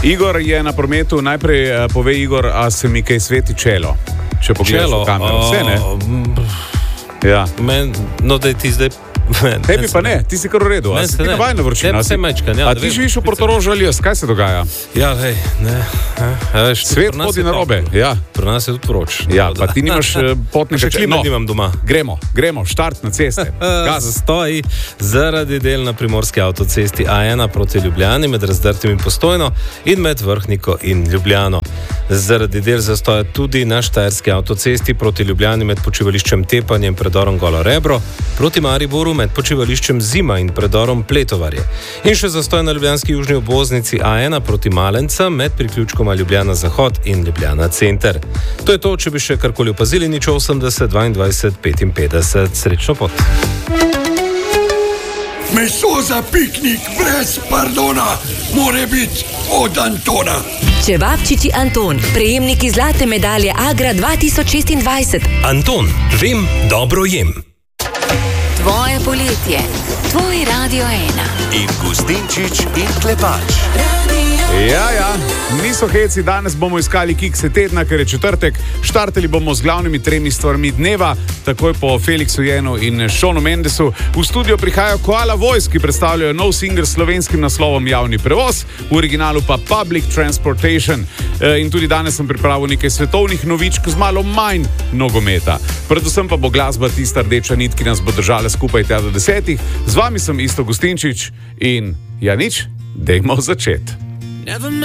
Igor je na prometu, najprej pove Igor, a se mi kaj sveti čelo? Če pogledaš v kamero, vse ne? Ja. No, da ti zdaj... Tebi pa ne, ti si kar v redu, a si ti navajna vročina. A ti živiš v Portorožu ali jaz, kaj se dogaja? Ja, lej, ne. Svet hodi na robe, ja. Pri nas je tudi vroč. Ja, pa ti nimaš potnega čela. Še klima nimam doma. Gremo, štart na ceste. Zastoj zaradi del na primorski avtocesti A1 proti Ljubljani med Razdrtim in Postojno in med Vrhniko in Ljubljano. Zaradi del zastoja tudi na štajerski avtocesti proti Ljubljani med počivališčem Tepanje in predorom Golo Rebro, proti Mariboru med počivališčem Zima in predorom Pletovarje. In še zastoj na ljubljanski južni obvoznici A1 proti Malenca med priključkoma Ljubljana Zahod in Ljubljana Center. To je to, če bi še karkoli opazili, nič 80 22 55. Srečno pot. Meso za piknik brez pardona more biti od Antona. Čevapčiči Anton, prejemniki zlate medalje Agra 2026. Anton, vem, dobro jem. Tvoje poletje, tvoj Radio 1. In Gustinčič in Klepač. Ja, niso heci, danes bomo iskali kikse tedna, ker je četrtek. Štartali bomo z glavnimi 3 stvarmi dneva, takoj po Felixu Jenu in Šonu Mendesu. V studio prihajajo Koala Voice, ki predstavljajo nov singel s slovenskim naslovom Javni prevoz, v originalu pa Public Transportation. In tudi danes sem pripravil nekaj svetovnih novičk z malo manj nogometa. Predvsem pa bo glasba tista rdeča nit, ki nas bo držala skupaj tja do 10. Z vami sem Isto Gustinčič in ja nič, dajmo začeti.